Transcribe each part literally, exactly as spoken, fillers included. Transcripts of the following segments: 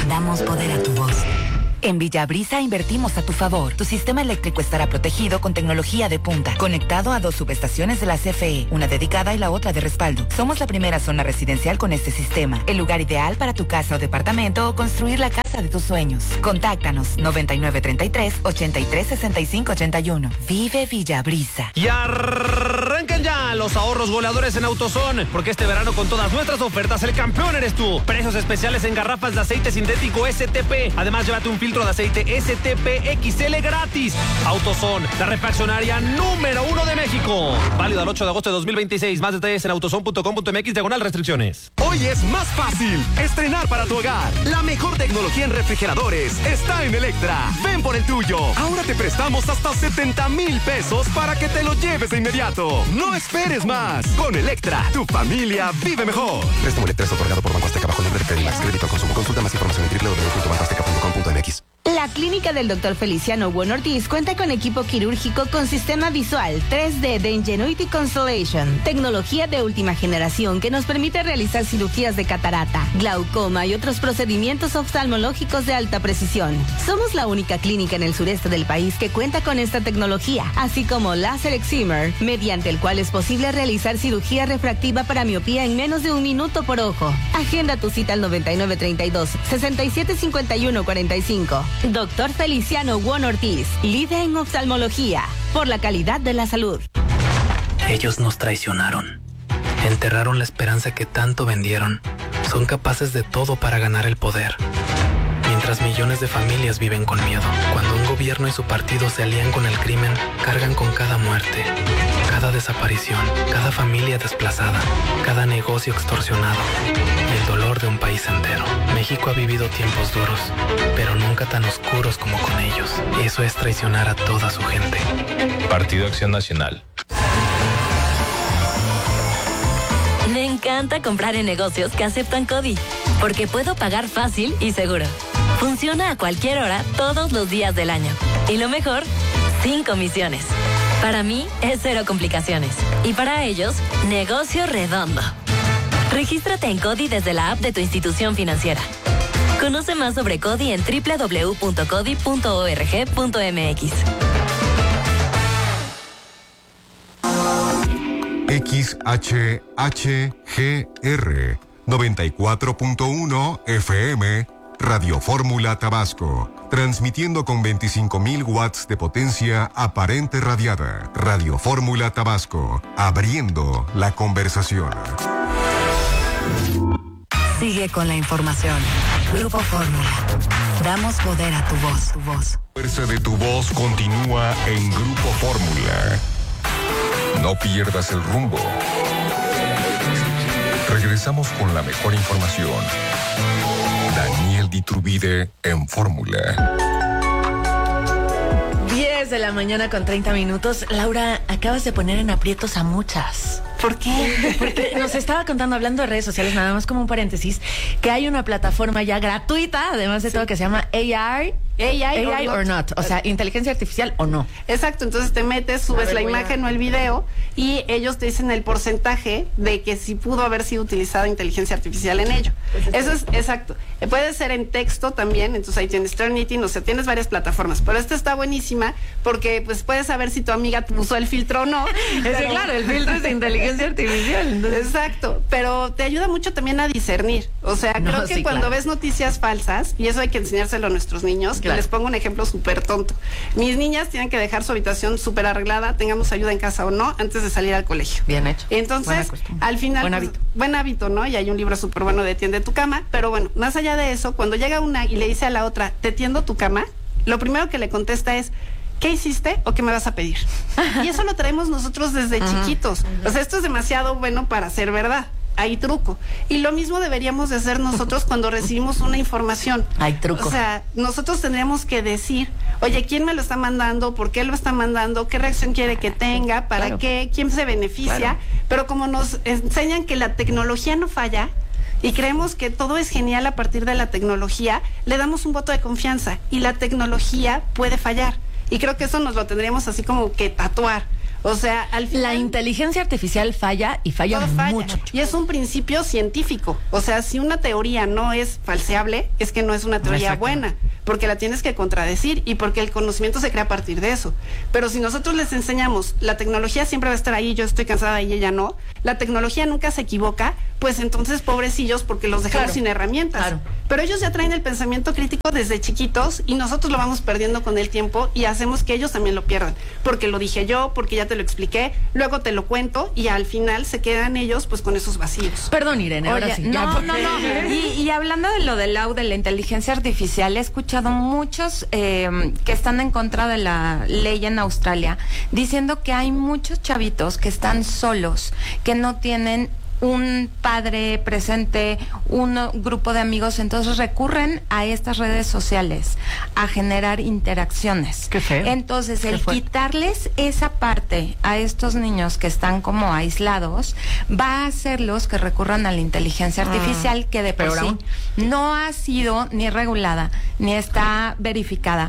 Damos poder a tu voz. En Villabrisa invertimos a tu favor. Tu sistema eléctrico estará protegido con tecnología de punta, conectado a dos subestaciones de la C F E, una dedicada y la otra de respaldo. Somos la primera zona residencial con este sistema, el lugar ideal para tu casa o departamento o construir la casa de tus sueños. Contáctanos noventa y nueve treinta y tres, ochenta y tres, sesenta y cinco ochenta y uno. Vive Villabrisa. Y arranquen ya los ahorros goleadores en AutoZone, porque este verano con todas nuestras ofertas el campeón eres tú. Precios especiales en garrafas de aceite sintético S T P. Además, llévate un filtro de aceite S T P X L gratis. AutoZone, la refaccionaria número uno de México. Válido al ocho de agosto de dos mil veintiséis. Más detalles en autozone punto com punto m x diagonal restricciones. Hoy es más fácil estrenar para tu hogar. La mejor tecnología en refrigeradores está en Electra. Ven por el tuyo. Ahora te prestamos hasta setenta mil pesos para que te lo lleves de inmediato. No esperes más. Con Electra, tu familia vive mejor. Préstamo Electra es otorgado por Banco Azteca bajo el nombre de Credimax. Crédito al consumo. Consulta más información en doble u doble u doble u punto banco azteca punto com punto m x. La clínica del doctor Feliciano Bueno Ortiz cuenta con equipo quirúrgico con sistema visual tres D de Ingenuity Constellation, tecnología de última generación que nos permite realizar cirugías de catarata, glaucoma y otros procedimientos oftalmológicos de alta precisión. Somos la única clínica en el sureste del país que cuenta con esta tecnología, así como láser excimer, mediante el cual es posible realizar cirugía refractiva para miopía en menos de un minuto por ojo. Agenda tu cita al noventa y nueve treinta y dos, sesenta y siete cincuenta y uno cuarenta y cinco. Doctor Feliciano Bueno Ortiz, líder en oftalmología, por la calidad de la salud. Ellos nos traicionaron. Enterraron la esperanza que tanto vendieron. Son capaces de todo para ganar el poder. Mientras millones de familias viven con miedo. Cuando un gobierno y su partido se alían con el crimen, cargan con cada muerte, cada desaparición, cada familia desplazada, cada negocio extorsionado y el dolor de un país entero. México ha vivido tiempos duros, pero nunca tan oscuros como con ellos. Eso es traicionar a toda su gente. Partido Acción Nacional. Me encanta comprar en negocios que aceptan CODI, porque puedo pagar fácil y seguro. Funciona a cualquier hora, todos los días del año. Y lo mejor, sin comisiones. Para mí, es cero complicaciones. Y para ellos, negocio redondo. Regístrate en CODI desde la app de tu institución financiera. Conoce más sobre CODI en doble u doble u doble u punto codi punto org punto m x. X H H G R noventa y cuatro punto uno F M, Radio Fórmula Tabasco, transmitiendo con veinticinco mil watts de potencia aparente radiada. Radio Fórmula Tabasco, abriendo la conversación. Sigue con la información. Grupo Fórmula. Damos poder a tu voz. Tu voz. La fuerza de tu voz continúa en Grupo Fórmula. No pierdas el rumbo. Regresamos con la mejor información. Daniel Diturbide en Fórmula. diez de la mañana con treinta minutos. Laura, acabas de poner en aprietos a muchas. ¿Por qué? Porque nos estaba contando, hablando de redes sociales, nada más como un paréntesis, que hay una plataforma ya gratuita, además de sí. todo, que se llama A I. A I, A I or, or not, o sea, inteligencia artificial o no. Exacto, entonces te metes, subes ver, la imagen a... o el video y ellos te dicen el porcentaje de que si pudo haber sido utilizada inteligencia artificial en ello. Pues eso es, exacto. Puede ser en texto también, entonces ahí tienes Turnitin, o sea, tienes varias plataformas, pero esta está buenísima porque pues puedes saber si tu amiga usó el filtro o no. Ese, claro, el filtro es de inteligencia artificial. Entonces... Exacto, pero te ayuda mucho también a discernir, o sea, no, creo que sí, cuando claro. ves noticias falsas, y eso hay que enseñárselo a nuestros niños, claro. Les pongo un ejemplo súper tonto. Mis niñas tienen que dejar su habitación súper arreglada, tengamos ayuda en casa o no, antes de salir al colegio. Bien hecho. Entonces, al final... Buen pues, hábito. Buen hábito, ¿no? Y hay un libro súper bueno de Tiende tu cama, pero bueno, más allá de eso, cuando llega una y le dice a la otra, ¿te tiendo tu cama? Lo primero que le contesta es, ¿qué hiciste o qué me vas a pedir? Y eso lo traemos nosotros desde uh-huh. chiquitos. O sea, esto es demasiado bueno para ser verdad. Hay truco. Y lo mismo deberíamos de hacer nosotros cuando recibimos una información. Hay truco. O sea, nosotros tendríamos que decir, oye, ¿quién me lo está mandando? ¿Por qué lo está mandando? ¿Qué reacción quiere que tenga? ¿Para claro. qué? ¿Quién se beneficia? Claro. Pero como nos enseñan que la tecnología no falla y creemos que todo es genial a partir de la tecnología, le damos un voto de confianza y la tecnología puede fallar. Y creo que eso nos lo tendríamos así como que tatuar. O sea, al final... La inteligencia artificial falla y falla, falla mucho. Y es un principio científico. O sea, si una teoría no es falseable, es que no es una teoría Exacto. buena, porque la tienes que contradecir y porque el conocimiento se crea a partir de eso. Pero si nosotros les enseñamos, la tecnología siempre va a estar ahí, yo estoy cansada y ella no, la tecnología nunca se equivoca, pues entonces pobrecillos porque los dejamos Claro. sin herramientas. Claro. Pero ellos ya traen el pensamiento crítico desde chiquitos y nosotros lo vamos perdiendo con el tiempo y hacemos que ellos también lo pierdan. Porque lo dije yo, porque ya te lo expliqué, luego te lo cuento y al final se quedan ellos pues con esos vacíos. Perdón, Irene, ahora Oye, sí. no, ya, no, porque- no. Y, y hablando de lo del Lau, de la inteligencia artificial, he escuchado muchos eh, que están en contra de la ley en Australia, diciendo que hay muchos chavitos que están solos, que no tienen un padre presente, un grupo de amigos, entonces recurren a estas redes sociales a generar interacciones. Qué feo. Entonces, Qué el fuerte. quitarles esa parte a estos niños que están como aislados va a hacerlos que recurran a la inteligencia artificial, que de por peor sí aún. no ha sido ni regulada ni está verificada.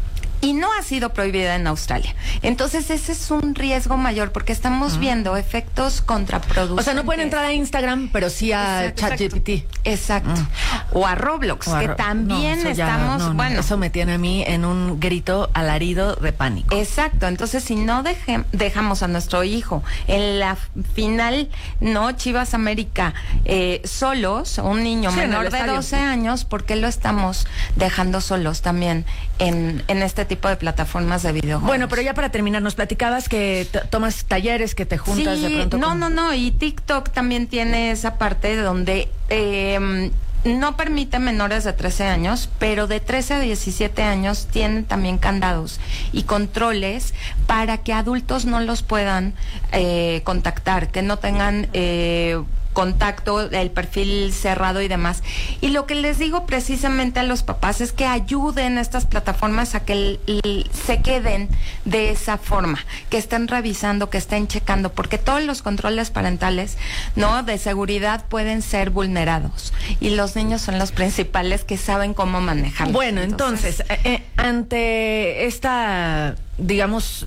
Y no ha sido prohibida en Australia. Entonces ese es un riesgo mayor porque estamos viendo efectos contraproducentes. O sea, no pueden entrar a Instagram, pero sí a Exacto, ChatGPT. Exacto. O a Roblox, O a que Ro- también no, eso ya- estamos, no, no, bueno. eso me tiene a mí en un grito alarido de pánico. Exacto, entonces si no deje- dejamos a nuestro hijo en la final, no Chivas América, eh, solos, un niño Sí, en el menor de estadio. doce años, ¿por qué lo estamos dejando solos también en, en este tipo de plataformas de videojuegos? Bueno, pero ya para terminar, nos platicabas que t- tomas talleres, que te juntas Sí, de pronto no, con- no, no, y TikTok también tiene esa parte donde eh, no permite menores de trece años, pero de trece a diecisiete años tienen también candados y controles para que adultos no los puedan eh, contactar, que no tengan eh, contacto, el perfil cerrado y demás. Y lo que les digo precisamente a los papás es que ayuden a estas plataformas a que l- l- se queden de esa forma, que estén revisando, que estén checando, porque todos los controles parentales, ¿no?, de seguridad pueden ser vulnerados y los niños son los principales que saben cómo manejarlos. Bueno, entonces, eh, eh, ante esta, digamos,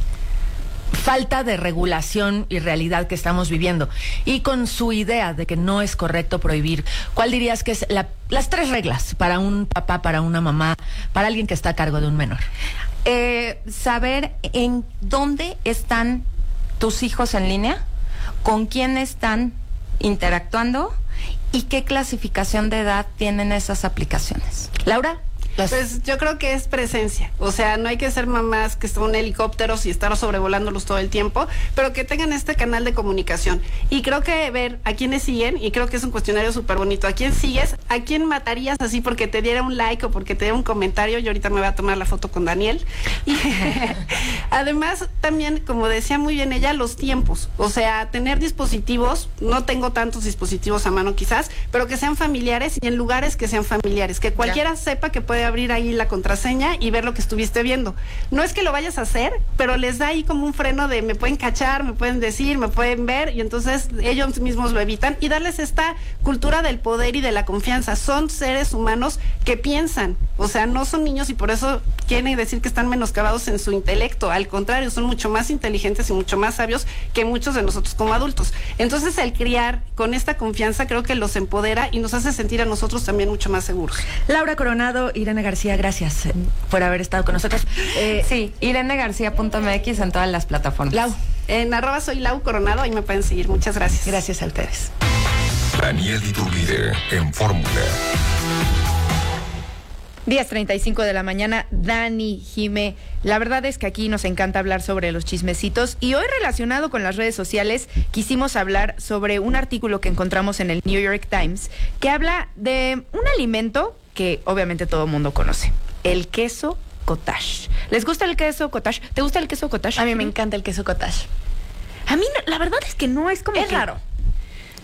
falta de regulación y realidad que estamos viviendo, y con su idea de que no es correcto prohibir, ¿cuál dirías que es la- las tres reglas para un papá, para una mamá, para alguien que está a cargo de un menor? Eh, saber en dónde están tus hijos en línea, con quién están interactuando y qué clasificación de edad tienen esas aplicaciones. Laura. Pues yo creo que es presencia, o sea, no hay que ser mamás que son helicópteros y estar sobrevolándolos todo el tiempo, pero que tengan este canal de comunicación. Y creo que ver a quiénes siguen, y creo que es un cuestionario súper bonito, a quién sigues, a quién matarías así porque te diera un like o porque te diera un comentario. Yo ahorita me voy a tomar la foto con Daniel. Y además también, como decía muy bien ella, los tiempos, o sea, tener dispositivos, no tengo tantos dispositivos a mano quizás, pero que sean familiares y en lugares que sean familiares, que cualquiera sepa que puede abrir ahí la contraseña y ver lo que estuviste viendo. No es que lo vayas a hacer, pero les da ahí como un freno de me pueden cachar, me pueden decir, me pueden ver, y entonces ellos mismos lo evitan, y darles esta cultura del poder y de la confianza. Son seres humanos que piensan, o sea, no son niños y por eso quieren decir que están menoscabados en su intelecto. Al contrario, son mucho más inteligentes y mucho más sabios que muchos de nosotros como adultos. Entonces, el criar con esta confianza creo que los empodera y nos hace sentir a nosotros también mucho más seguros. Laura Coronado, Irene García, gracias eh, por haber estado con nosotros. Eh, sí, irene garcía punto m x en todas las plataformas. Lau. En arroba soy Lau Coronado, ahí me pueden seguir. Muchas gracias. Gracias a ustedes. Daniel Iturbide en Fórmula. diez treinta y cinco de la mañana, Dani, Jime. La verdad es que aquí nos encanta hablar sobre los chismecitos y hoy, relacionado con las redes sociales, quisimos hablar sobre un artículo que encontramos en el New York Times que habla de un alimento que obviamente todo el mundo conoce, el queso cottage. ¿Les gusta el queso cottage? ¿Te gusta el queso cottage? A mí me encanta el queso cottage. A mí, no- la verdad es que no es como Es que- raro.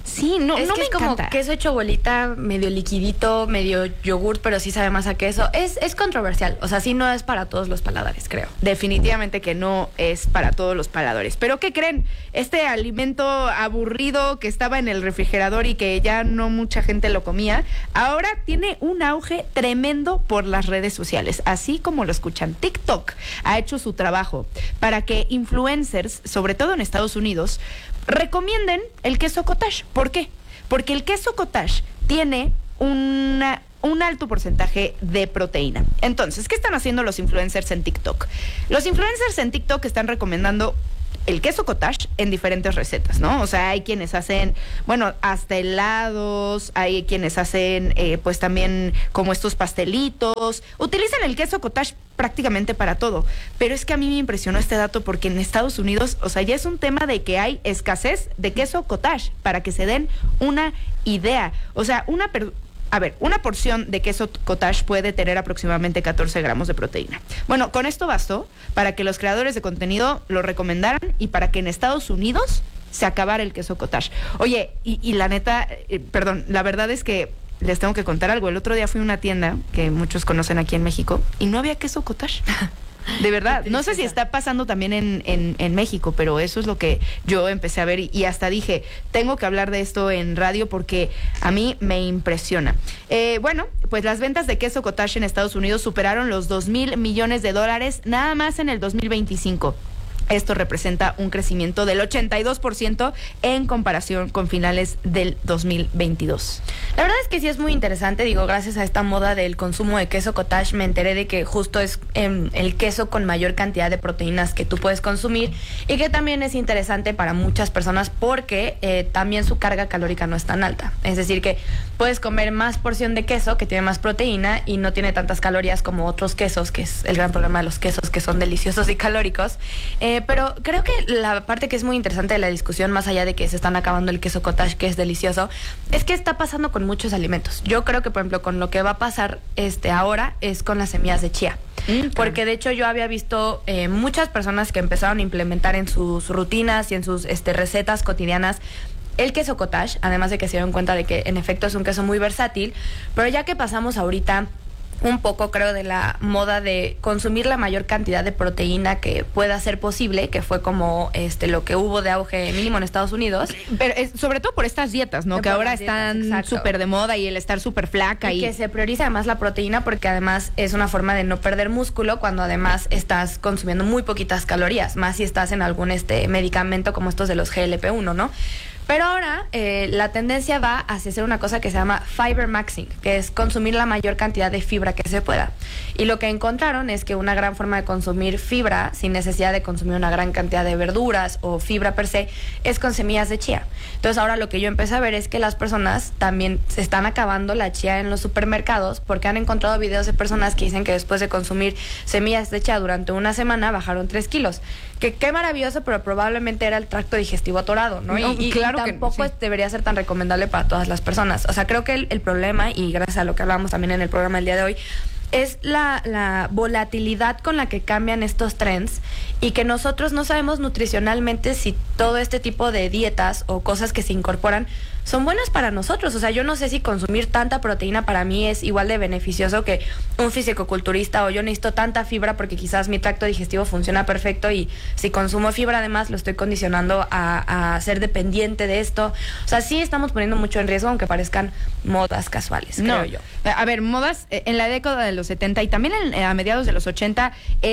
Sí, no, es no que me es como encanta. queso hecho bolita, medio liquidito, medio yogurt, pero sí sabe más a queso. Es, es controversial, o sea, sí no es para todos los paladares, creo. Definitivamente que no es para todos los paladores. Pero ¿qué creen? Este alimento aburrido que estaba en el refrigerador y que ya no mucha gente lo comía, ahora tiene un auge tremendo por las redes sociales. Así como lo escuchan, TikTok ha hecho su trabajo para que influencers, sobre todo en Estados Unidos, recomienden el queso cottage. ¿Por qué? Porque el queso cottage tiene una, un alto porcentaje de proteína. Entonces, ¿qué están haciendo los influencers en TikTok? Los influencers en TikTok están recomendando el queso cottage en diferentes recetas, ¿no? O sea, hay quienes hacen, bueno, hasta helados, hay quienes hacen, eh, pues también como estos pastelitos. Utilizan el queso cottage prácticamente para todo. Pero es que a mí me impresionó este dato porque en Estados Unidos, o sea, ya es un tema de que hay escasez de queso cottage, para que se den una idea. O sea, una persona... A ver, una porción de queso cottage puede tener aproximadamente catorce gramos de proteína. Bueno, con esto bastó para que los creadores de contenido lo recomendaran y para que en Estados Unidos se acabara el queso cottage. Oye, y, y la neta, eh, perdón, la verdad es que les tengo que contar algo. El otro día fui a una tienda que muchos conocen aquí en México y no había queso cottage. De verdad, no sé si está pasando también en, en, en México, pero eso es lo que yo empecé a ver y, y hasta dije, tengo que hablar de esto en radio porque a mí me impresiona. Eh, bueno, pues las ventas de queso cottage en Estados Unidos superaron los dos mil millones de dólares nada más en el dos mil veinticinco. Esto representa un crecimiento del ochenta y dos por ciento en comparación con finales del dos mil veintidós. La verdad es que sí es muy interesante, digo, gracias a esta moda del consumo de queso cottage me enteré de que justo es eh, el queso con mayor cantidad de proteínas que tú puedes consumir y que también es interesante para muchas personas porque eh, también su carga calórica no es tan alta. Es decir, que puedes comer más porción de queso que tiene más proteína y no tiene tantas calorías como otros quesos, que es el gran problema de los quesos que son deliciosos y calóricos. Eh, pero creo que la parte que es muy interesante de la discusión, más allá de que se están acabando el queso cottage, que es delicioso, es que está pasando con muchos alimentos. Yo creo que, por ejemplo, con lo que va a pasar este ahora es con las semillas de chía. Mm, porque de hecho yo había visto eh, muchas personas que empezaron a implementar en sus rutinas y en sus este, recetas cotidianas el queso cottage, además de que se dieron cuenta de que en efecto es un queso muy versátil, pero ya que pasamos ahorita un poco, creo, de la moda de consumir la mayor cantidad de proteína que pueda ser posible, que fue como este lo que hubo de auge mínimo en Estados Unidos. Pero es, sobre todo por estas dietas, ¿no? Por que ahora las dietas, están súper de moda y el estar súper flaca. Y, y que se prioriza además la proteína porque además es una forma de no perder músculo cuando además estás consumiendo muy poquitas calorías, más si estás en algún este medicamento como estos de los G L P uno, ¿no? Pero ahora eh, la tendencia va hacia hacer una cosa que se llama fiber maxing, que es consumir la mayor cantidad de fibra que se pueda. Y lo que encontraron es que una gran forma de consumir fibra sin necesidad de consumir una gran cantidad de verduras o fibra per se es con semillas de chía. Entonces ahora lo que yo empecé a ver es que las personas también se están acabando la chía en los supermercados porque han encontrado videos de personas que dicen que después de consumir semillas de chía durante una semana bajaron tres kilos. Que qué maravilloso, pero probablemente era el tracto digestivo atorado, ¿no? No, y, y, claro y tampoco que, sí. debería ser tan recomendable para todas las personas. O sea, creo que el, el problema, y gracias a lo que hablábamos también en el programa el día de hoy, es la, la volatilidad con la que cambian estos trends y que nosotros no sabemos nutricionalmente si todo este tipo de dietas o cosas que se incorporan son buenas para nosotros. O sea, yo no sé si consumir tanta proteína para mí es igual de beneficioso que un fisicoculturista, o yo necesito tanta fibra porque quizás mi tracto digestivo funciona perfecto y si consumo fibra además lo estoy condicionando a, a ser dependiente de esto. O sea, sí estamos poniendo mucho en riesgo aunque parezcan modas casuales, no, creo yo. A ver, modas eh, en la década de los setenta y también en, a mediados de los ochenta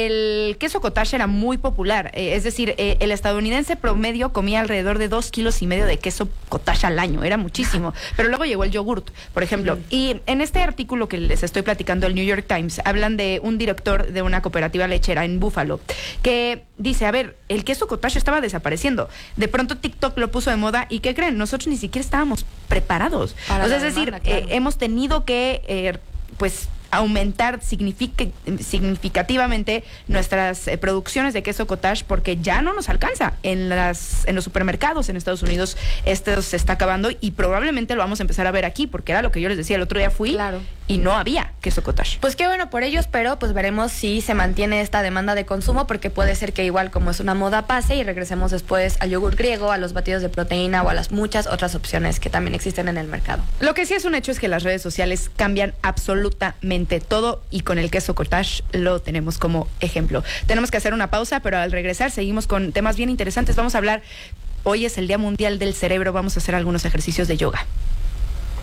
el queso cottage era muy popular. Eh, es decir, eh, el estadounidense promedio comía alrededor de dos kilos y medio de queso cottage al año. Era muchísimo. Pero luego llegó el yogurt, por ejemplo. Mm. Y en este artículo que les estoy platicando, el New York Times, hablan de un director de una cooperativa lechera en Buffalo, que dice, a ver, el queso cottage estaba desapareciendo. De pronto TikTok lo puso de moda y ¿qué creen? Nosotros ni siquiera estábamos preparados. Para o sea, la es decir, demanda, claro. eh, hemos tenido que... Eh, pues aumentar signific- significativamente nuestras eh, producciones de queso cottage porque ya no nos alcanza en las en los supermercados en Estados Unidos. Esto se está acabando y probablemente lo vamos a empezar a ver aquí porque era lo que yo les decía el otro día fui Claro. y no había queso cottage. Pues qué bueno por ellos, pero pues veremos si se mantiene esta demanda de consumo porque puede ser que igual como es una moda pase y regresemos después al yogur griego, a los batidos de proteína o a las muchas otras opciones que también existen en el mercado. Lo que sí es un hecho es que las redes sociales cambian absolutamente todo y con el queso cottage lo tenemos como ejemplo. Tenemos que hacer una pausa, pero al regresar seguimos con temas bien interesantes. Vamos a hablar, hoy es el Día Mundial del Cerebro, vamos a hacer algunos ejercicios de yoga.